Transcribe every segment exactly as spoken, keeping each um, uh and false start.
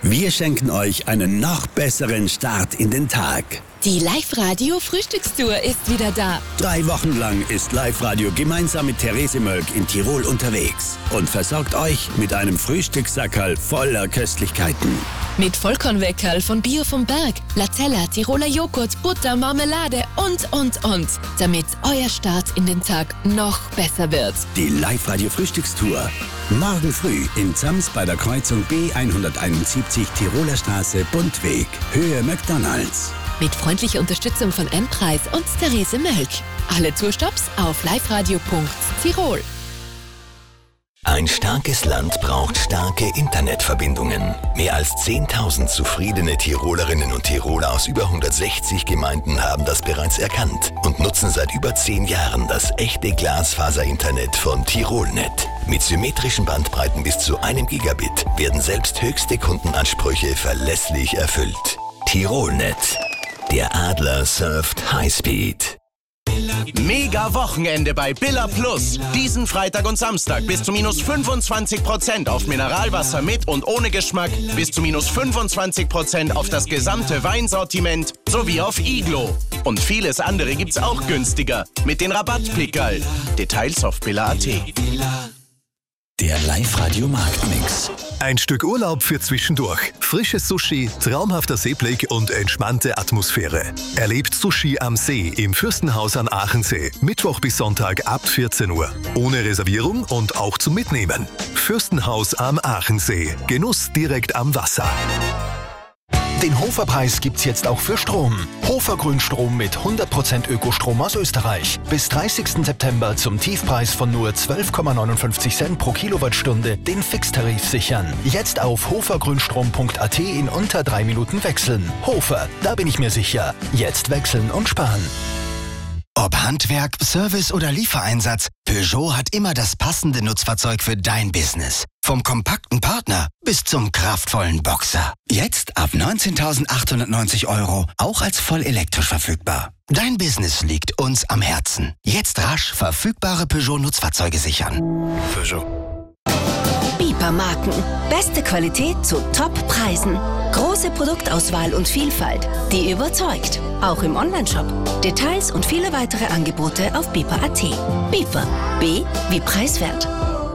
Wir schenken euch einen noch besseren Start in den Tag. Die Live-Radio-Frühstückstour ist wieder da. Drei Wochen lang ist Live-Radio gemeinsam mit Therese Mölk in Tirol unterwegs und versorgt euch mit einem Frühstückssackerl voller Köstlichkeiten. Mit Vollkornweckerl von Bio vom Berg, Latella, Tiroler Joghurt, Butter, Marmelade und, und, und. Damit euer Start in den Tag noch besser wird. Die Live-Radio-Frühstückstour. Morgen früh in Zams bei der Kreuzung B hunderteinundsiebzig Tiroler Straße, Bundweg, Höhe McDonalds. Mit freundlicher Unterstützung von M-Preis und Therese Mölk. Alle Tourstops auf liveradio punkt tirol. Ein starkes Land braucht starke Internetverbindungen. Mehr als zehntausend zufriedene Tirolerinnen und Tiroler aus über hundertsechzig Gemeinden haben das bereits erkannt und nutzen seit über zehn Jahren das echte Glasfaser-Internet von Tirolnet. Mit symmetrischen Bandbreiten bis zu einem Gigabit werden selbst höchste Kundenansprüche verlässlich erfüllt. Tirolnet. Der Adler surft Highspeed. Mega Wochenende bei Billa Plus. Diesen Freitag und Samstag bis zu minus fünfundzwanzig Prozent auf Mineralwasser mit und ohne Geschmack, bis zu minus fünfundzwanzig Prozent auf das gesamte Weinsortiment sowie auf Iglo. Und vieles andere gibt's auch günstiger mit den Rabattplickerl. Details auf billa punkt at. Der Live-Radio-Marktmix. Ein Stück Urlaub für zwischendurch. Frisches Sushi, traumhafter Seeblick und entspannte Atmosphäre. Erlebt Sushi am See im Fürstenhaus an Aachensee. Mittwoch bis Sonntag ab vierzehn Uhr. Ohne Reservierung und auch zum Mitnehmen. Fürstenhaus am Aachensee. Genuss direkt am Wasser. Den Hofer-Preis gibt's jetzt auch für Strom. Hofer Grünstrom mit hundert Prozent Ökostrom aus Österreich. Bis dreißigsten September zum Tiefpreis von nur zwölf Komma neunundfünfzig Cent pro Kilowattstunde den Fixtarif sichern. Jetzt auf hofergrünstrom punkt at in unter drei Minuten wechseln. Hofer, da bin ich mir sicher. Jetzt wechseln und sparen. Ob Handwerk, Service oder Liefereinsatz, Peugeot hat immer das passende Nutzfahrzeug für dein Business. Vom kompakten Partner bis zum kraftvollen Boxer. Jetzt ab neunzehntausendachthundertneunzig Euro, auch als voll elektrisch verfügbar. Dein Business liegt uns am Herzen. Jetzt rasch verfügbare Peugeot-Nutzfahrzeuge sichern. Peugeot. Bieper-Marken. Beste Qualität zu Top-Preisen. Große Produktauswahl und Vielfalt, die überzeugt. Auch im Onlineshop. Details und viele weitere Angebote auf bieper punkt at. Bieper. B wie preiswert.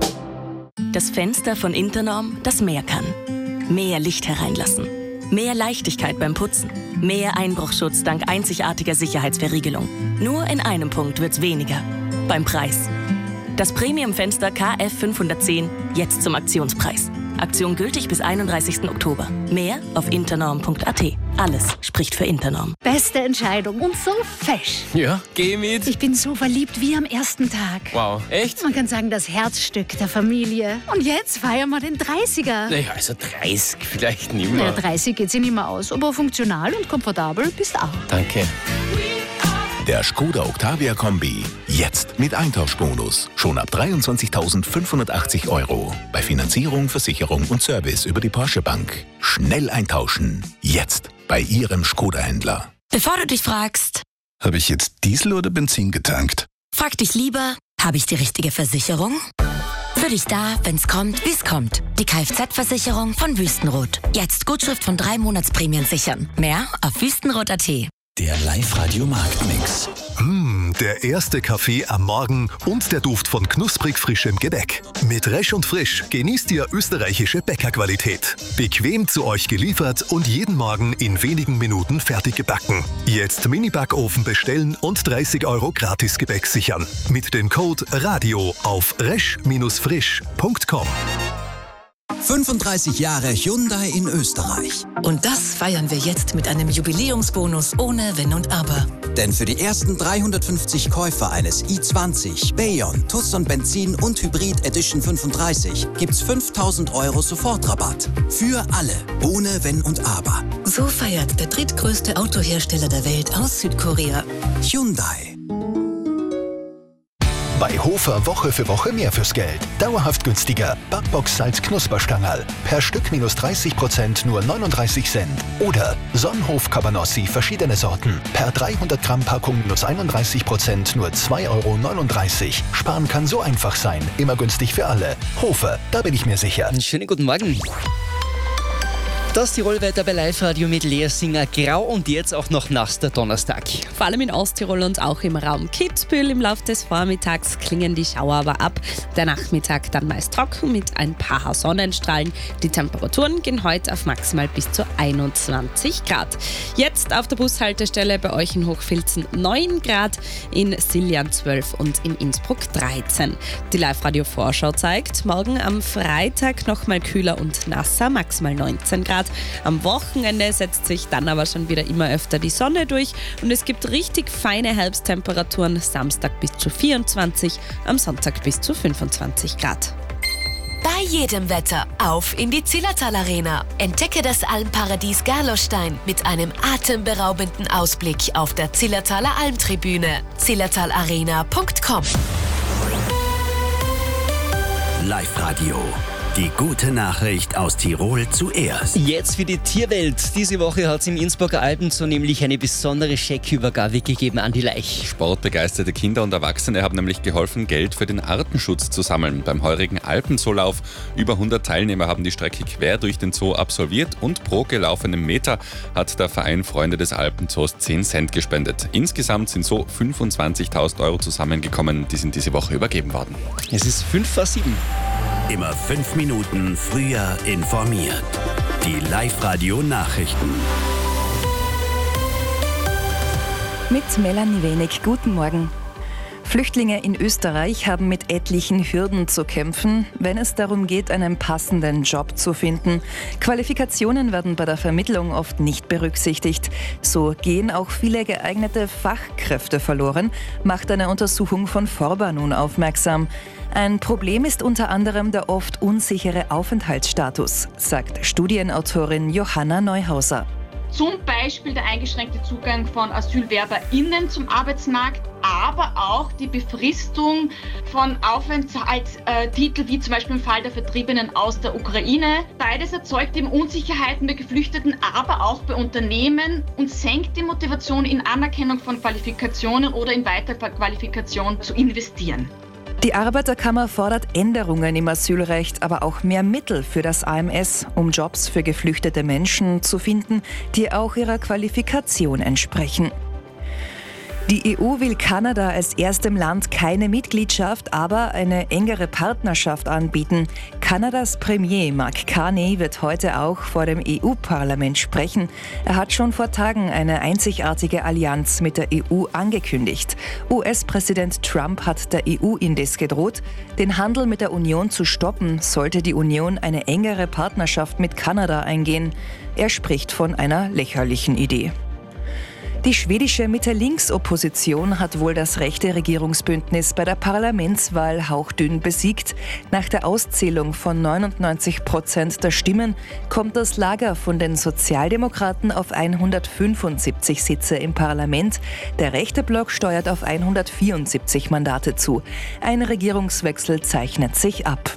Das Fenster von Internorm, das mehr kann. Mehr Licht hereinlassen. Mehr Leichtigkeit beim Putzen. Mehr Einbruchschutz dank einzigartiger Sicherheitsverriegelung. Nur in einem Punkt wird's weniger. Beim Preis. Das Premium-Fenster K F fünfhundertzehn jetzt zum Aktionspreis. Aktion gültig bis einunddreißigsten Oktober. Mehr auf internorm punkt at. Alles spricht für Internorm. Beste Entscheidung und so fesch. Ja, geh mit. Ich bin so verliebt wie am ersten Tag. Wow, echt? Man kann sagen, das Herzstück der Familie. Und jetzt feiern wir den dreißiger. Naja, also dreißig vielleicht nicht mehr. Ja, dreißig geht sich nicht mehr aus, aber funktional und komfortabel bist auch. Danke. Der Skoda Octavia Kombi. Jetzt mit Eintauschbonus. Schon ab dreiundzwanzigtausendfünfhundertachtzig Euro. Bei Finanzierung, Versicherung und Service über die Porsche Bank. Schnell eintauschen. Jetzt bei Ihrem Skoda-Händler. Bevor du dich fragst, habe ich jetzt Diesel oder Benzin getankt? Frag dich lieber, habe ich die richtige Versicherung? Für dich da, wenn's kommt, wie's kommt. Die Kfz-Versicherung von Wüstenrot. Jetzt Gutschrift von drei Monatsprämien sichern. Mehr auf wüstenrot punkt at. Der Live-Radio-Marktmix. Mmh, der erste Kaffee am Morgen und der Duft von knusprig frischem Gebäck. Mit Resch und Frisch genießt ihr österreichische Bäckerqualität. Bequem zu euch geliefert und jeden Morgen in wenigen Minuten fertig gebacken. Jetzt Mini-Backofen bestellen und dreißig Euro Gratis-Gebäck sichern. Mit dem Code RADIO auf resch frisch punkt com. fünfunddreißig Jahre Hyundai in Österreich. Und das feiern wir jetzt mit einem Jubiläumsbonus ohne Wenn und Aber. Denn für die ersten dreihundertfünfzig Käufer eines i zwanzig, Bayon, Tucson Benzin und Hybrid Edition fünfunddreißig gibt's fünftausend Euro Sofortrabatt. Für alle, ohne Wenn und Aber. So feiert der drittgrößte Autohersteller der Welt aus Südkorea. Hyundai. Bei Hofer Woche für Woche mehr fürs Geld. Dauerhaft günstiger. Backbox Salz Knusperstangerl. Per Stück minus dreißig Prozent nur neununddreißig Cent. Oder Sonnenhof Cabanossi verschiedene Sorten. Per dreihundert Gramm Packung minus einunddreißig Prozent nur zwei Euro neununddreißig. Sparen kann so einfach sein. Immer günstig für alle. Hofer, da bin ich mir sicher. Einen schönen guten Morgen. Das Tirolwetter bei Live-Radio mit Lea Singer. Grau und jetzt auch noch nass der Donnerstag. Vor allem in Osttirol und auch im Raum Kitzbühel im Laufe des Vormittags klingen die Schauer aber ab. Der Nachmittag dann meist trocken mit ein paar Sonnenstrahlen. Die Temperaturen gehen heute auf maximal bis zu einundzwanzig Grad. Jetzt auf der Bushaltestelle bei euch in Hochfilzen neun Grad, in Siljan zwölf und in Innsbruck dreizehn. Die Live-Radio-Vorschau zeigt, morgen am Freitag nochmal kühler und nasser, maximal neunzehn Grad. Am Wochenende setzt sich dann aber schon wieder immer öfter die Sonne durch und es gibt richtig feine Herbsttemperaturen. Samstag bis zu vierundzwanzig, am Sonntag bis zu fünfundzwanzig Grad. Bei jedem Wetter auf in die Zillertal Arena. Entdecke das Almparadies Gerlostein mit einem atemberaubenden Ausblick auf der Zillertaler Almtribüne. zillertal arena punkt com. Live-Radio. Die gute Nachricht aus Tirol zuerst. Jetzt für die Tierwelt. Diese Woche hat es im Innsbrucker Alpenzoo nämlich eine besondere Scheckübergabe gegeben an die Laich. Sportbegeisterte Kinder und Erwachsene haben nämlich geholfen, Geld für den Artenschutz zu sammeln. Beim heurigen Alpenzoolauf über hundert Teilnehmer haben die Strecke quer durch den Zoo absolviert und pro gelaufenem Meter hat der Verein Freunde des Alpenzoos zehn Cent gespendet. Insgesamt sind so fünfundzwanzigtausend Euro zusammengekommen. Die sind diese Woche übergeben worden. Es ist fünf vor sieben. Immer fünf Minuten früher informiert. Die Live-Radio-Nachrichten. Mit Melanie Wenig. Guten Morgen. Flüchtlinge in Österreich haben mit etlichen Hürden zu kämpfen, wenn es darum geht, einen passenden Job zu finden. Qualifikationen werden bei der Vermittlung oft nicht berücksichtigt. So gehen auch viele geeignete Fachkräfte verloren, macht eine Untersuchung von Forba nun aufmerksam. Ein Problem ist unter anderem der oft unsichere Aufenthaltsstatus, sagt Studienautorin Johanna Neuhauser. Zum Beispiel der eingeschränkte Zugang von AsylwerberInnen zum Arbeitsmarkt, aber auch die Befristung von Aufenthaltstiteln, wie zum Beispiel im Fall der Vertriebenen aus der Ukraine. Beides erzeugt eben Unsicherheiten bei Geflüchteten, aber auch bei Unternehmen und senkt die Motivation, in Anerkennung von Qualifikationen oder in Weiterqualifikation zu investieren. Die Arbeiterkammer fordert Änderungen im Asylrecht, aber auch mehr Mittel für das A M S, um Jobs für geflüchtete Menschen zu finden, die auch ihrer Qualifikation entsprechen. Die E U will Kanada als erstem Land keine Mitgliedschaft, aber eine engere Partnerschaft anbieten. Kanadas Premier Mark Carney wird heute auch vor dem E U-Parlament sprechen. Er hat schon vor Tagen eine einzigartige Allianz mit der E U angekündigt. U S-Präsident Trump hat der E U indes gedroht, den Handel mit der Union zu stoppen, sollte die Union eine engere Partnerschaft mit Kanada eingehen. Er spricht von einer lächerlichen Idee. Die schwedische Mitte-Links-Opposition hat wohl das rechte Regierungsbündnis bei der Parlamentswahl hauchdünn besiegt. Nach der Auszählung von neunundneunzig Prozent der Stimmen kommt das Lager von den Sozialdemokraten auf hundertfünfundsiebzig Sitze im Parlament. Der rechte Block steuert auf hundertvierundsiebzig Mandate zu. Ein Regierungswechsel zeichnet sich ab.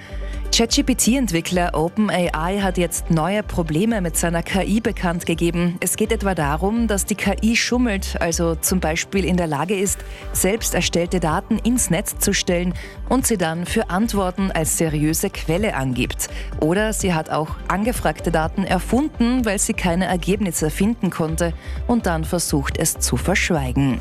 ChatGPT-Entwickler OpenAI hat jetzt neue Probleme mit seiner K I bekannt gegeben. Es geht etwa darum, dass die K I schummelt, also zum Beispiel in der Lage ist, selbst erstellte Daten ins Netz zu stellen und sie dann für Antworten als seriöse Quelle angibt. Oder sie hat auch angefragte Daten erfunden, weil sie keine Ergebnisse finden konnte und dann versucht, es zu verschweigen.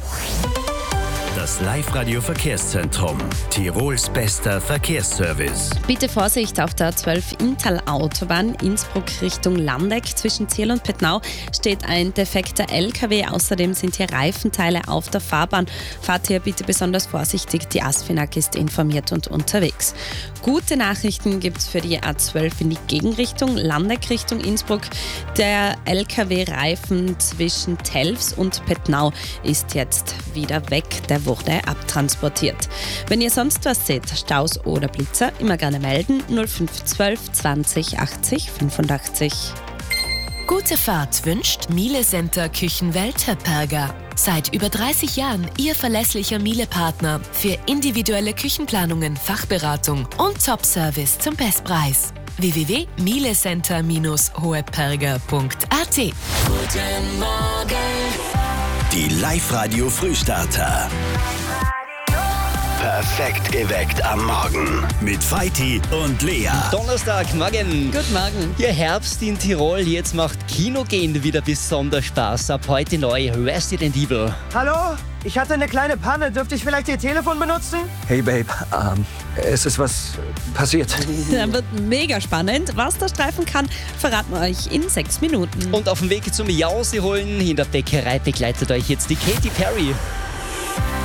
Das Live-Radio-Verkehrszentrum. Tirols bester Verkehrsservice. Bitte Vorsicht auf der zwölf Inntal-Autobahn Innsbruck Richtung Landeck. Zwischen Zierl und Pettnau steht ein defekter L K W. Außerdem sind hier Reifenteile auf der Fahrbahn. Fahrt hier bitte besonders vorsichtig. Die ASFINAG ist informiert und unterwegs. Gute Nachrichten gibt es für die A zwölf in die Gegenrichtung, Landeck Richtung Innsbruck. Der L K W-Reifen zwischen Telfs und Pettnau ist jetzt wieder weg. Der wurde abtransportiert. Wenn ihr sonst was seht, Staus oder Blitzer, immer gerne melden. null fünf zwölf zwanzig achtzig fünfundachtzig. Gute Fahrt wünscht Miele Center Küchenwelt Höpperger. Seit über dreißig Jahren Ihr verlässlicher Miele-Partner für individuelle Küchenplanungen, Fachberatung und Top-Service zum Bestpreis. w w w punkt mielecenter Bindestrich hoheperger punkt a t. Guten Morgen. Die Live-Radio Frühstarter. Perfekt geweckt am Morgen. Mit Feiti und Lea. Donnerstag, morgen. Guten Morgen. Ihr Herbst in Tirol, jetzt macht Kinogehen wieder besonders Spaß. Ab heute neu Resident Evil. Hallo? Ich hatte eine kleine Panne. Dürfte ich vielleicht Ihr Telefon benutzen? Hey Babe, ähm, es ist was passiert. Dann wird mega spannend. Was der Streifen kann, verraten wir euch in sechs Minuten. Und auf dem Weg zum Jause holen in der Bäckerei begleitet euch jetzt die Katy Perry.